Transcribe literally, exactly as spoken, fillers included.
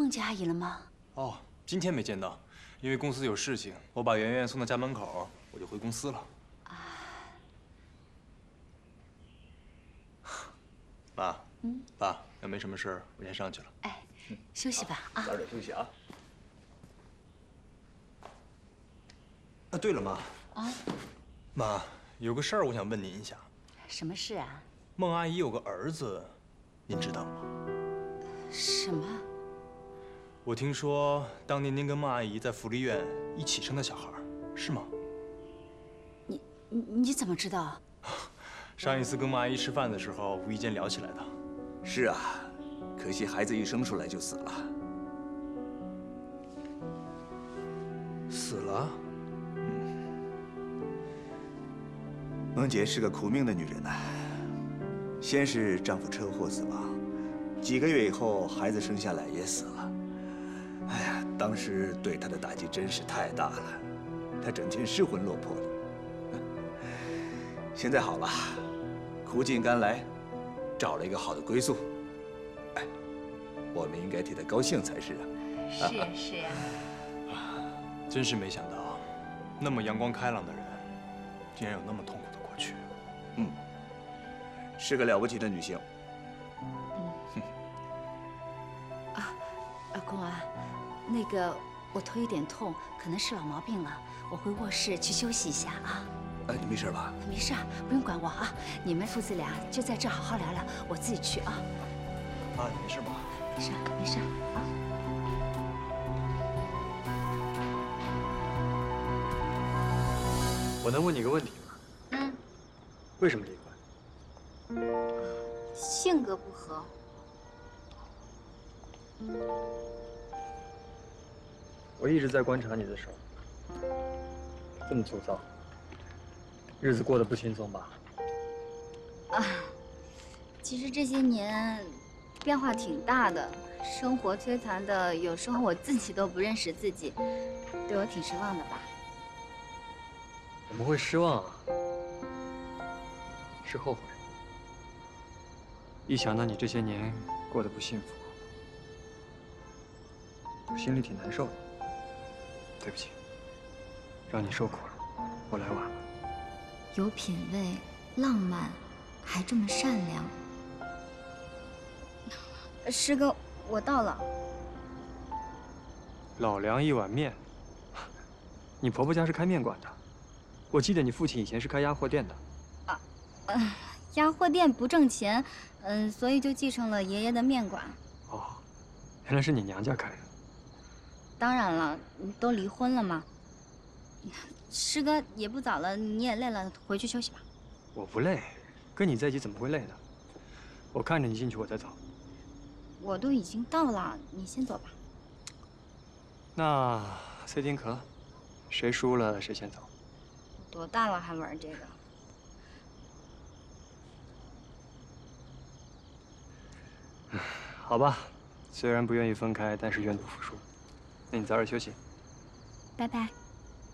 梦见阿姨了吗？ 哦，今天没见到，因为公司有事情，我把圆圆送到家门口，我就回公司了。啊。妈，嗯，爸，要没什么事儿，我先上去了。 哎，休息吧啊， 早点休息啊。啊，对了，妈。啊。 妈，有个事儿我想问您一下。 什么事啊？ 孟阿姨有个儿子，您知道吗？ 什么？ 我听说当年您跟孟阿姨在福利院一起生的小孩，是吗？ 你你你怎么知道？ 上一次跟孟阿姨吃饭的时候，无意间聊起来的。 是啊，可惜孩子一生出来就死了。 死了？ 嗯。孟姐是个苦命的女人呐，先是丈夫车祸死亡，几个月以后孩子生下来也死了。哎呀，当时对她的打击真是太大了，她整天失魂落魄的。现在好了，苦尽甘来，找了一个好的归宿。哎，我们应该替她高兴才是啊。 是是啊。 真是没想到，那么阳光开朗的人，竟然有那么痛苦的过去。 嗯，是个了不起的女性。 嗯。啊，阿公啊，那个我头有点痛，可能是老毛病了，我回卧室去休息一下啊。 哎，你没事吧？ 没事，不用管我啊。你们父子俩就在这好好聊聊，我自己去啊。 妈，你没事吧？ 没事，没事啊。 我能问你个问题吗？ 嗯。 为什么离婚？ 性格不合。 我一直在观察你的时候，这么粗糙，日子过得不轻松吧？ 啊，其实这些年变化挺大的，生活摧残的，有时候我自己都不认识自己，对我挺失望的吧？ 怎么会失望啊？是后悔。一想到你这些年过得不幸福，我心里挺难受的。对不起，让你受苦了，我来晚了。 有品味、浪漫，还这么善良。师哥，我到了。 老梁一碗面。你婆婆家是开面馆的，我记得你父亲以前是开鸭货店的。 啊，呃，鸭货店不挣钱，嗯、呃，所以就继承了爷爷的面馆。 哦，原来是你娘家开的。 当然了，都离婚了嘛。师哥也不早了，你也累了，回去休息吧。 我不累，跟你在一起怎么会累呢？我看着你进去，我再走。 我都已经到了，你先走吧。 那塞丁壳，谁输了谁先走。 多大了还玩这个？ 好吧，虽然不愿意分开，但是愿赌服输。那你早点休息。 拜拜。